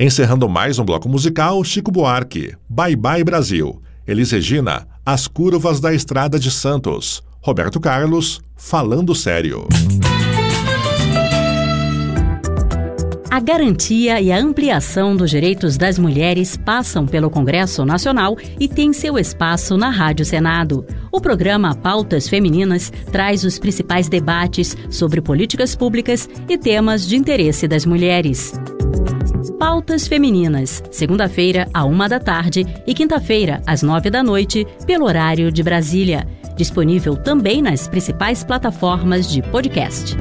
Encerrando mais um bloco musical, Chico Buarque, Bye Bye Brasil. Elis Regina, As Curvas da Estrada de Santos. Roberto Carlos, Falando Sério. A garantia e a ampliação dos direitos das mulheres passam pelo Congresso Nacional e tem seu espaço na Rádio Senado. O programa Pautas Femininas traz os principais debates sobre políticas públicas e temas de interesse das mulheres. Pautas Femininas, segunda-feira, à 13h e quinta-feira, às 21h, pelo horário de Brasília. Disponível também nas principais plataformas de podcast.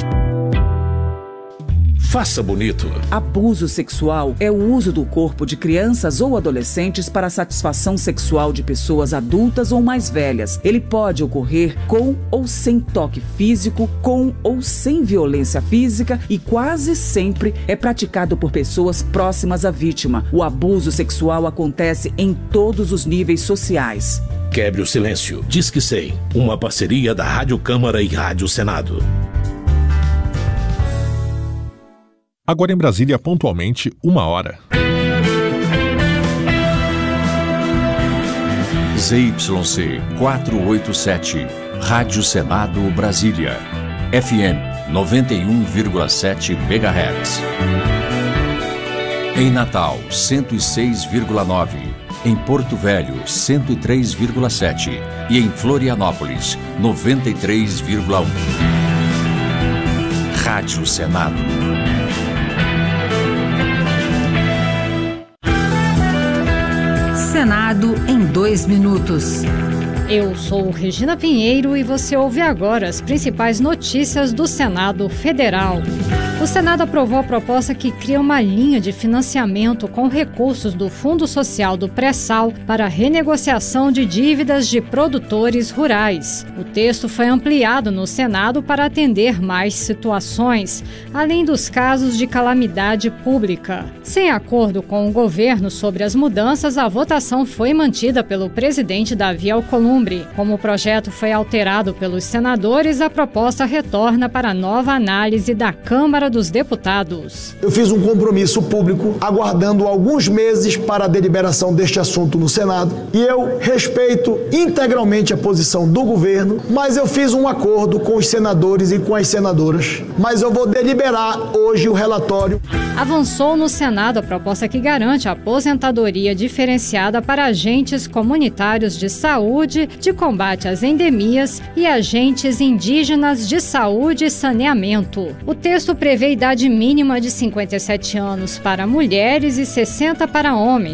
Faça bonito. Abuso sexual é o uso do corpo de crianças ou adolescentes para a satisfação sexual de pessoas adultas ou mais velhas. Ele pode ocorrer com ou sem toque físico, com ou sem violência física e quase sempre é praticado por pessoas próximas à vítima. O abuso sexual acontece em todos os níveis sociais. Quebre o silêncio. Disque 100, uma parceria da Rádio Câmara e Rádio Senado. Agora em Brasília, pontualmente, 1h. ZYC 487, Rádio Senado Brasília, FM 91,7 MHz. Em Natal, 106,9. Em Porto Velho, 103,7. E em Florianópolis, 93,1. Rádio Senado. Senado em 2 minutos. Eu sou Regina Pinheiro e você ouve agora as principais notícias do Senado Federal. O Senado aprovou a proposta que cria uma linha de financiamento com recursos do Fundo Social do Pré-Sal para renegociação de dívidas de produtores rurais. O texto foi ampliado no Senado para atender mais situações, além dos casos de calamidade pública. Sem acordo com o governo sobre as mudanças, a votação foi mantida pelo presidente Davi Alcolumbre. Como o projeto foi alterado pelos senadores, a proposta retorna para nova análise da Câmara dos Deputados. Eu fiz um compromisso público aguardando alguns meses para a deliberação deste assunto no Senado e eu respeito integralmente a posição do governo, mas eu fiz um acordo com os senadores e com as senadoras. Mas eu vou deliberar hoje o relatório. Avançou no Senado a proposta que garante a aposentadoria diferenciada para agentes comunitários de saúde, de combate às endemias e agentes indígenas de saúde e saneamento. O texto prevê idade mínima de 57 anos para mulheres e 60 para homens,